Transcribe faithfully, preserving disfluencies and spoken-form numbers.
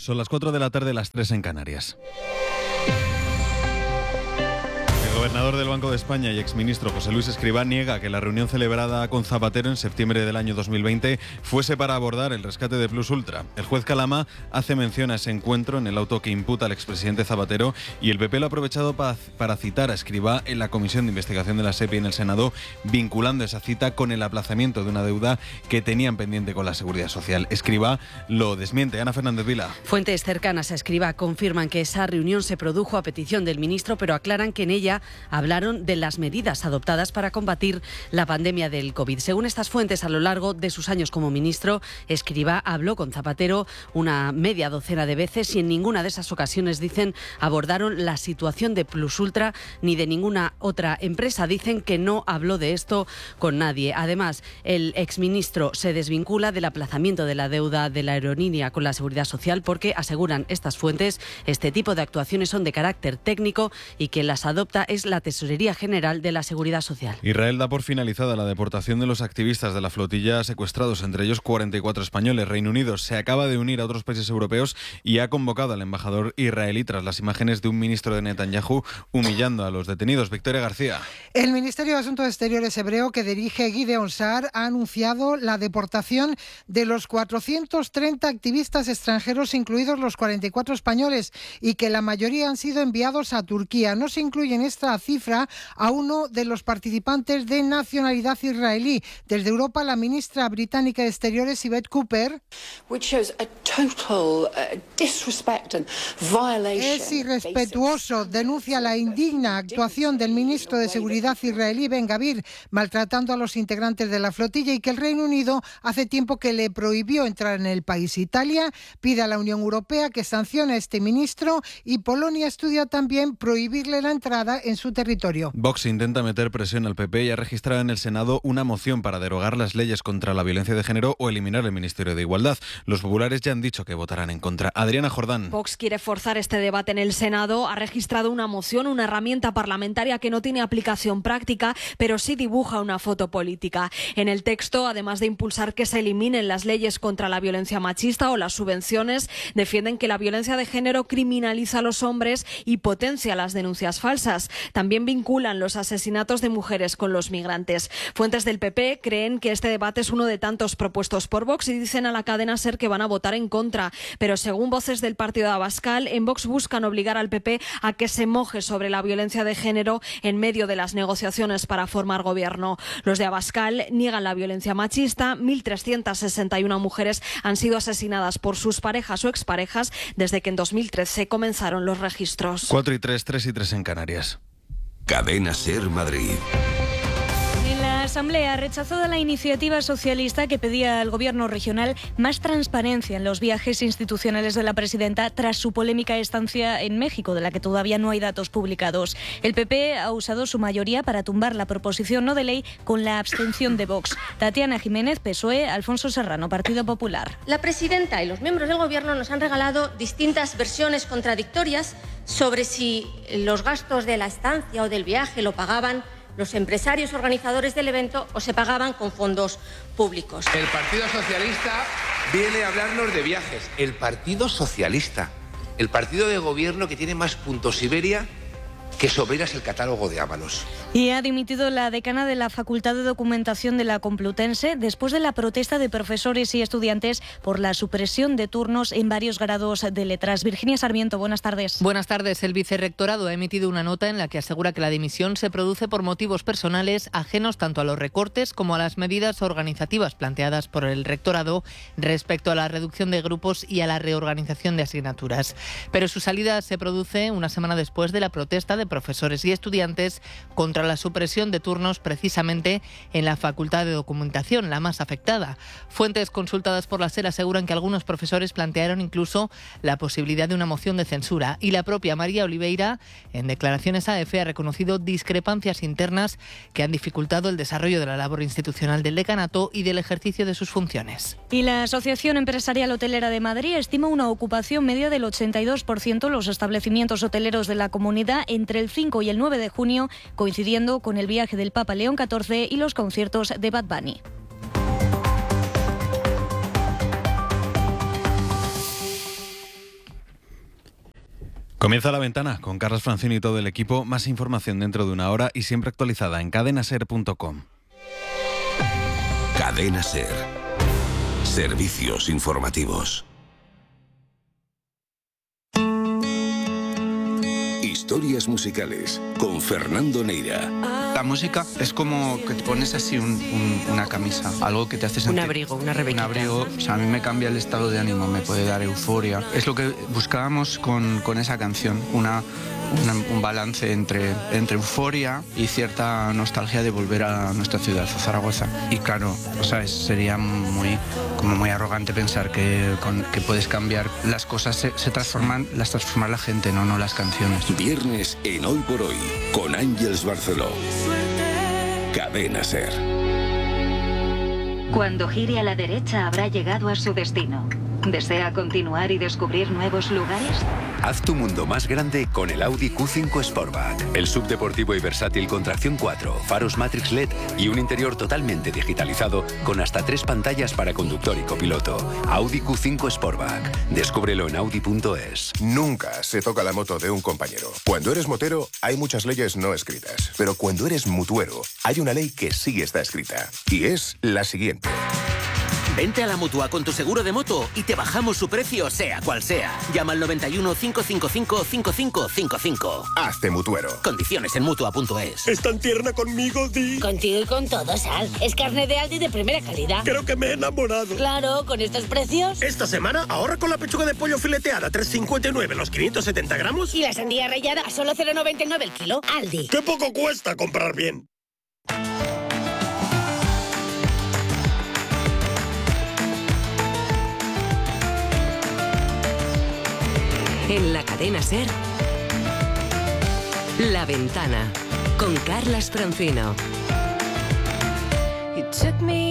Son las cuatro de la tarde, las tres en Canarias. El gobernador del Banco de España y exministro José Luis Escrivá niega que la reunión celebrada con Zapatero en septiembre del año dos mil veinte fuese para abordar el rescate de Plus Ultra. El juez Calama hace mención a ese encuentro en el auto que imputa al expresidente Zapatero y el P P lo ha aprovechado para, para citar a Escrivá en la comisión de investigación de la SEPI en el Senado, vinculando esa cita con el aplazamiento de una deuda que tenían pendiente con la Seguridad Social. Escrivá lo desmiente. Ana Fernández Vila. Fuentes cercanas a Escrivá confirman que esa reunión se produjo a petición del ministro, pero aclaran que en ella hablaron de las medidas adoptadas para combatir la pandemia del COVID. Según estas fuentes, a lo largo de sus años como ministro, Escrivá habló con Zapatero una media docena de veces y en ninguna de esas ocasiones, dicen, abordaron la situación de Plus Ultra ni de ninguna otra empresa. Dicen que no habló de esto con nadie. Además, el exministro se desvincula del aplazamiento de la deuda de la aerolínea con la Seguridad Social porque, aseguran estas fuentes, este tipo de actuaciones son de carácter técnico y que las adopta es la Tesorería General de la Seguridad Social. Israel da por finalizada la deportación de los activistas de la flotilla secuestrados, entre ellos cuarenta y cuatro españoles. Reino Unido se acaba de unir a otros países europeos y ha convocado al embajador israelí tras las imágenes de un ministro de Netanyahu humillando a los detenidos. Victoria García. El Ministerio de Asuntos Exteriores hebreo que dirige Gideon Sa'ar ha anunciado la deportación de los cuatrocientos treinta activistas extranjeros, incluidos los cuarenta y cuatro españoles, y que la mayoría han sido enviados a Turquía. No se incluye en esta cifra a uno de los participantes de nacionalidad israelí. Desde Europa, la ministra británica de Exteriores, Yvette Cooper, es irrespetuoso, denuncia la indigna actuación del ministro de Seguridad israelí, Ben Gvir, maltratando a los integrantes de la flotilla, y que el Reino Unido hace tiempo que le prohibió entrar en el país. Italia pide a la Unión Europea que sancione a este ministro y Polonia estudia también prohibirle la entrada en su territorio. Vox intenta meter presión al P P y ha registrado en el Senado una moción para derogar las leyes contra la violencia de género o eliminar el Ministerio de Igualdad. Los populares ya han dicho que votarán en contra. Adriana Jordán. Vox quiere forzar este debate en el Senado. Ha registrado una moción, una herramienta parlamentaria que no tiene aplicación práctica, pero sí dibuja una foto política. En el texto, además de impulsar que se eliminen las leyes contra la violencia machista o las subvenciones, defienden que la violencia de género criminaliza a los hombres y potencia las denuncias falsas. También vinculan los asesinatos de mujeres con los migrantes. Fuentes del P P creen que este debate es uno de tantos propuestos por Vox y dicen a la cadena SER que van a votar en contra. Pero según voces del partido de Abascal, en Vox buscan obligar al P P a que se moje sobre la violencia de género en medio de las negociaciones para formar gobierno. Los de Abascal niegan la violencia machista. mil trescientas sesenta y una mujeres han sido asesinadas por sus parejas o exparejas desde que en dos mil trece comenzaron los registros. cuatro y tres, tres y tres en Canarias. Cadena SER Madrid. La Asamblea rechazó la iniciativa socialista que pedía al Gobierno regional más transparencia en los viajes institucionales de la presidenta tras su polémica estancia en México, de la que todavía no hay datos publicados. El P P ha usado su mayoría para tumbar la proposición no de ley con la abstención de Vox. Tatiana Jiménez, P S O E, Alfonso Serrano, Partido Popular. La presidenta y los miembros del Gobierno nos han regalado distintas versiones contradictorias sobre si los gastos de la estancia o del viaje lo pagaban los empresarios organizadores del evento o se pagaban con fondos públicos. El Partido Socialista viene a hablarnos de viajes. El Partido Socialista, el partido de gobierno que tiene más puntos Iberia que Sobreras el catálogo de Ábalos. Y ha dimitido la decana de la Facultad de Documentación de la Complutense después de la protesta de profesores y estudiantes por la supresión de turnos en varios grados de letras. Virginia Sarmiento, buenas tardes. Buenas tardes. El vicerrectorado ha emitido una nota en la que asegura que la dimisión se produce por motivos personales ajenos tanto a los recortes como a las medidas organizativas planteadas por el rectorado respecto a la reducción de grupos y a la reorganización de asignaturas. Pero su salida se produce una semana después de la protesta de profesores y estudiantes contra la supresión de turnos precisamente en la Facultad de Documentación, la más afectada. Fuentes consultadas por la SER aseguran que algunos profesores plantearon incluso la posibilidad de una moción de censura y la propia María Oliveira, en declaraciones a EFE, ha reconocido discrepancias internas que han dificultado el desarrollo de la labor institucional del decanato y del ejercicio de sus funciones. Y la Asociación Empresarial Hotelera de Madrid estima una ocupación media del ochenta y dos por ciento en los establecimientos hoteleros de la comunidad entre el cinco y el nueve de junio, coincidiendo con el viaje del Papa León catorce y los conciertos de Bad Bunny. Comienza La Ventana con Carlos Francino y todo el equipo. Más información dentro de una hora y siempre actualizada en cadena ser punto com. Cadena Ser. Servicios informativos. Historias musicales con Fernando Neira. La música es como que te pones así un, un, una camisa, algo que te hace sentir... Un abrigo, una rebequita. Un abrigo, o sea, a mí me cambia el estado de ánimo, me puede dar euforia. Es lo que buscábamos con, con esa canción, una, una, un balance entre, entre euforia y cierta nostalgia de volver a nuestra ciudad, a Zaragoza. Y claro, o sea, sería muy, como muy arrogante pensar que, con, que puedes cambiar. Las cosas se, se transforman, las transforma la gente, no, no las canciones. Viernes en Hoy por Hoy, con Ángeles Barceló. Cadena Ser. Cuando gire a la derecha habrá llegado a su destino. ¿Desea continuar y descubrir nuevos lugares? Haz tu mundo más grande con el Audi Q cinco Sportback. El subdeportivo y versátil con tracción cuatro, faros Matrix L E D y un interior totalmente digitalizado con hasta tres pantallas para conductor y copiloto. Audi Q cinco Sportback. Descúbrelo en audi punto es. Nunca se toca la moto de un compañero. Cuando eres motero, hay muchas leyes no escritas. Pero cuando eres mutuero, hay una ley que sí está escrita. Y es la siguiente. Vente a la Mutua con tu seguro de moto y te bajamos su precio, sea cual sea. Llama al noventa y uno, cinco cinco cinco, cinco cinco cinco cinco. Hazte mutuero. Condiciones en mutua punto es. ¿Es tan tierna conmigo, Di? Contigo y con todo, Sal. Es carne de Aldi de primera calidad. Creo que me he enamorado. Claro, con estos precios. Esta semana ahorra con la pechuga de pollo fileteada, tres cincuenta y nueve los quinientos setenta gramos. Y la sandía rallada a solo cero noventa y nueve el kilo. Aldi. ¡Qué poco cuesta comprar bien! En la cadena Ser, La Ventana, con Carlas Francino. You took me